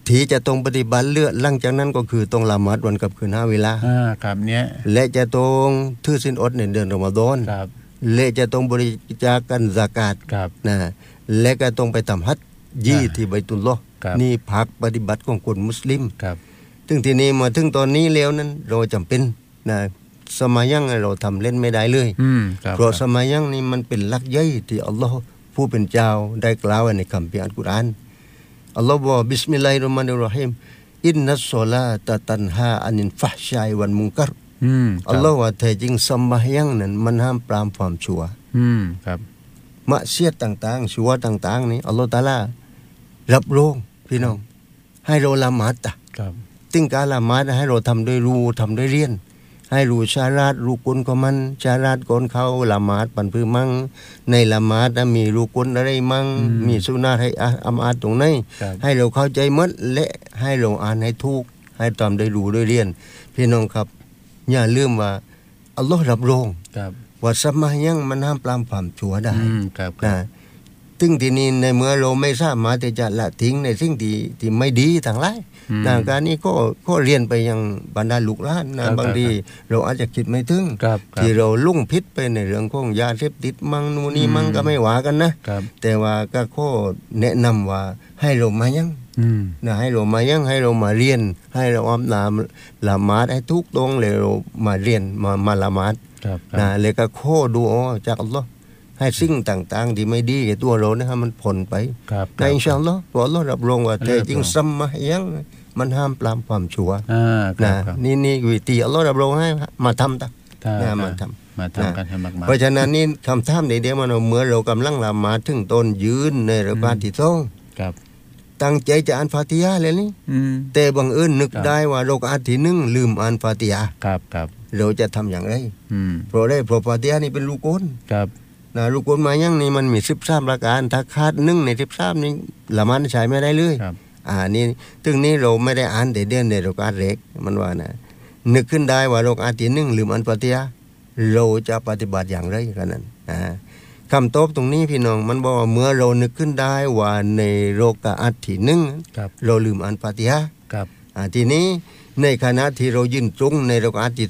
ที่จะต้องปฏิบัติเลือกหลังจากนั้นก็คือต้องละหมาดวันกับคืน5เวลาครับเนี้ยและจะต้องถือศีลอดในเดือนรอมฎอนครับและจะต้องบริจาคกันซะกาตนะและก็ต้องไปทำฮัจญ์ที่บัยตุลลอฮ์นี่ภาคปฏิบัติของคนมุสลิมครับถึงทีนี้มาถึงตอนนี้แล้วนั้นเราจำเป็นนะสมัยยังเราทำเล่นไม่ได้เลยเพราะสมัยยังนี่มันเป็นหลักใหญ่ที่อัลลอฮ์ผู้เป็นเจ้าได้กล่าวไว้ในคัมภีร์อัลกุรอานอัลลอฮ์บอกบิสมิลลาฮิรเราะห์มานิรเราะฮีมอินนัสศอลาตะตันฮาอานิลฟะฮ์ชายวัลมุนกัรอัลลอฮ์ว่าแท้จริงสมัยยังนั้นมันห้ามปรามความชั่วครับมะเสียดต่างๆชั่วต่างๆนี่อัลลอฮ์ตะอาลารับรองพี่น้องให้เราละหมาดครับตึงการละหมาดให้เราทำด้วยรู้ทำด้วยเรียนให้รู้ชาราตรู้กุลของมันชาราตก่อนเขาละหมาดปันพื้มั่งในละหมาดมีรู้กุลอะไรมั่งมีสุนัตให้อัมอาดตรงไหนให้เราเข้าใจหมดและให้เราอ่านให้ถูกให้ทำได้รู้ด้วยเรียนพี่น้องครับอย่าลืมว่าอัลลอฮ์รับรองว่าสมัยยังมันห้ามปรามความชั่วได้นะซึ่งทีนี้ในเมื่อเราไม่สามารถที่จะละทิ้งในสิ่งที่ไม่ดีทั้งหลายการนี้ก็เรียนไปยังบรรดาลูกหลานนะบางทีเราอาจจะคิดไม่ถึงที่เราลุ่งพิษไปในเรื่องของยาเสพติดมั่งนู่นนี่มั่งก็ไม่ว่ากันนะแต่ว่าก็ข้อแนะนำว่าให้เรามายังนะให้เรามายังให้เรามาเรียนให้เราอาบน้ำละหมาดให้ทุกตรงเลยเรามาเรียนมาละหมาดนะเลยก็ข้อดูจากอัลลอฮ์ให้สิ่งต่างๆที่ไม่ดีกับตัวเรานะฮะมันพ้นไปในอินชาอัลลอฮ์อัลลอฮ์รับรองว่าแท้จริงสมัยยังมันห้ามปรามความชั่วนะนี่วิธีอัลลอฮ์รับรองให้มาทำมาทำกันให้มากๆเพราะฉะนั้นนี่คำถามเดียวมันเมื่อเรากำลังละหมาดถึงต้นยืนในรอกาตที่สองตั้งใจจะอ่านฟาติฮะห์เลยนี่แต่บังเอิญนึกได้ว่ารอกาตที่1ลืมอ่านฟาติฮะห์เราจะทำอย่างไรเพราะฟาติฮะห์นี่เป็นรุกนนะรุกนมายังนี่มันมี13ประการถ้าขาด1ใน13นี่ละหมาดใช้ไม่ได้เลยนี่ถึงนี้เราไม่ได้อ่านแต่เดือนในรอกาตแรกมันว่านะนึกขึ้นได้ว่ารอกาตที่1ลืมอ่านฟาติฮะห์เราจะปฏิบัติอย่างไรกันนั้นคำตอบตรงนี้พี่น้องมันบอกว่าเมื่อเรานึกขึ้นได้ว่าในรอกาตที่1เราลืมอ่านฟาติฮะห์ทีนี้ในขณะที่เรายืนตรงในรอกาตที่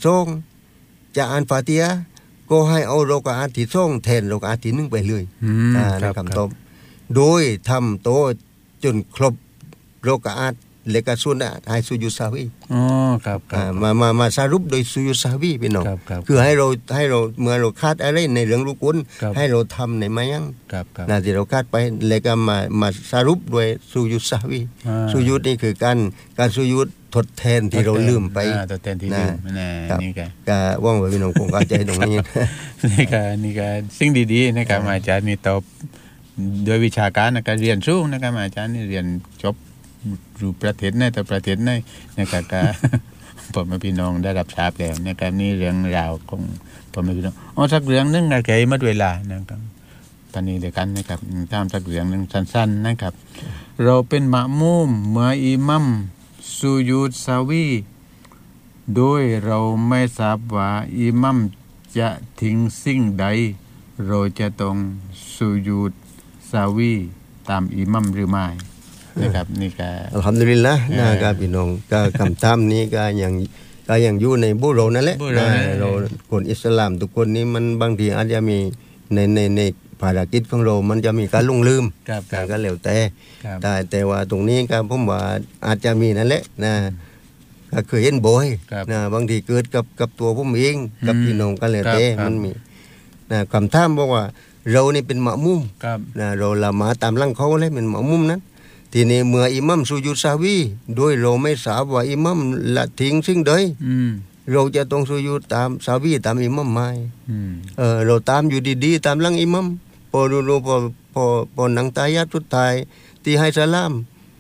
2จะอ่านฟาติฮะห์ก็ให้เอารอกาตที่2แทนรอกาตที่1ไปเลยนั่นคำตอบโดยทำโตจนครบรอกาตและก็สุนนะให้สุญูดซาวีมาสรุปโดยสุญูดซาวีพี่น้องคือให้เราเมื่อเราคาดอะไรในเรื่องรุกุนให้เราทำในมายังนะที่เราคาดไปแล้วก็มาสรุปด้วยสุญูดซาวีสุญูดนี่คือการสุญูดทดแทนที่เราลืมไปทดแทนที่ลืมนี่ก็ว่างไว้พี่น้องคงเข้าใจตรงนี้นี่ก็สิ่งดีๆนะครับอาจารย์นี่ตอบโดยวิชาการในการเรียนสูงนะครับอาจารย์นี่เรียนจบอยู่ประเทศไหนแต่ประเทศไหนนะครับก็พ่อแม่พี่น้องได้รับทราบแล้วนะครับนี่เรื่องราวของพ่อแม่พี่น้องสักเรื่องนึงนะแกหมดเวลานะครับตอนนี้เดี๋ยวกันนะครับตามสักเรื่องนึงสั้นๆนะครับเราเป็นมะมุมเมื่ออิหมัมสุญูดซาวีโดยเราไม่ทราบว่าอิหมัมจะทิ้งสิ่งใดเราจะต้องสุญูดซาวีตามอิหมัมหรือไม่นะครับนี่ก็อัลฮัมดุลิลละห์นะครับพี่น้องก็คำถามนี้ก็ยังอยู่ในบุเรานั่นแหละเราคนอิสลามทุกคนนี้มันบางทีอาจจะมีในภารกิจของเรามันจะมีการลงลืมก็แล้วแต่ว่าตรงนี้ก็ผมว่าอาจจะมีนั่นแหละนะก็เคยเห็นบ่อยนะบางทีเกิดกับตัวผมเองกับพี่น้องก็แล้วแต่มันมีนะคำถามบอกว่าเรานี่เป็นมะมุมนะเราละหมาดตามหลังเขาเลยเป็นมะมุมนั้นทีนี้เมื่ออิหมัมสุญูดซาวีโดยเราไม่ทราบว่าอิหมัมละทิ้งสิ่งใดเราจะต้องสุญูดตามซาวีตามอิหมัมไหมเราตามอยู่ดีๆตามหลังอิหมัมพอหนังตายาตสุดท้ายที่ให้สลาม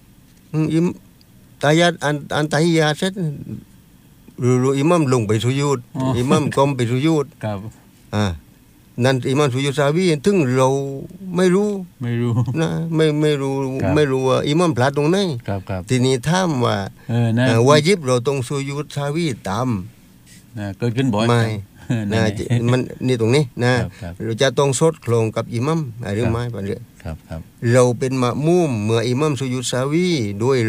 ตายาตอันตาฮิยาเสร็จรู้อิหมัมลงไปสุญูดอิหมัมก้มไปสุญูดนั่นอิหมัมสุญูดซาวีถึงเราไม่รู้นะไม่รู้ว่าอิหมัมพลาดตรงไหนทีนี้ถามว่าวาญิบเราต้องสุญูดซาวีตามเกิดขึ้นบ่อยไม่มันนี่ตรงนี้นะเราจะต้องสดโครงกับอิหมัมหรือไม่ปะเนี่ยเราเป็นมะมุมเมื่ออิหมัมสุญูดซาวีด้วย